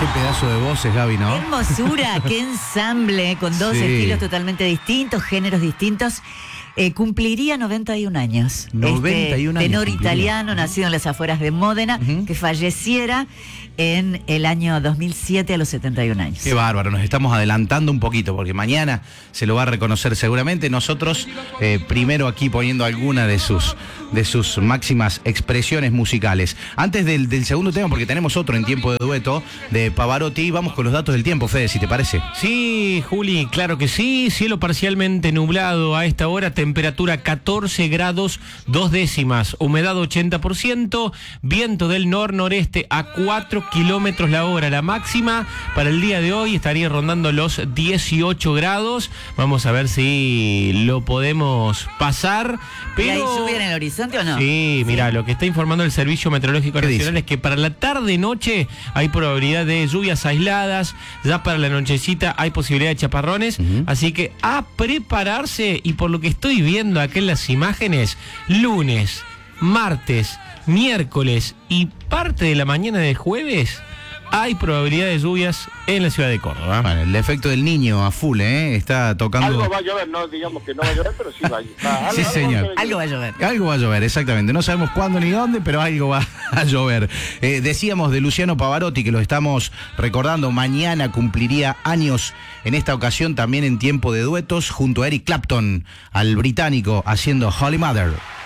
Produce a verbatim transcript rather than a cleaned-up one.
Qué pedazo de voces, Gaby, ¿no? Qué hermosura, qué ensamble, con dos Sí. estilos totalmente distintos, géneros distintos. Eh, cumpliría noventa y un años. noventa y un este años tenor cumpliría. italiano, nacido en las afueras de Módena, Uh-huh. que falleciera en el año dos mil siete a los setenta y un años. Qué bárbaro, nos estamos adelantando un poquito porque mañana se lo va a reconocer seguramente. Nosotros, eh, primero aquí poniendo alguna de sus, de sus máximas expresiones musicales. Antes del, del segundo tema, porque tenemos otro en tiempo de dueto de Pavarotti, vamos con los datos del tiempo, Fede, si te parece. Sí, Juli, claro que sí. Cielo parcialmente nublado a esta hora, temperatura catorce grados, dos décimas, humedad ochenta por ciento, viento del nor-noreste a cuatro kilómetros la hora. La máxima para el día de hoy estaría rondando los dieciocho grados. Vamos a ver si lo podemos pasar. Pero... ¿Y hay lluvia en el horizonte o no? Sí, mira, Sí. lo que está informando el Servicio Meteorológico ¿Qué Nacional dice? es que para la tarde-noche hay probabilidad de lluvias aisladas, ya para la nochecita hay posibilidad de chaparrones, Uh-huh. así que a prepararse, y por lo que estoy viendo acá en las imágenes, lunes, martes, miércoles y parte de la mañana de jueves hay probabilidad de lluvias en la ciudad de Córdoba. Bueno, el efecto del niño a full, ¿eh? Está tocando... Algo va a llover, no digamos que no va a llover, pero sí va a llover. Algo- Sí, algo señor. debe Algo va a llover. Algo va a llover, exactamente. No sabemos cuándo ni dónde, pero algo va a llover. Eh, decíamos de Luciano Pavarotti, que lo estamos recordando. Mañana cumpliría años, en esta ocasión también en tiempo de duetos, junto a Eric Clapton, al británico, haciendo Holy Mother.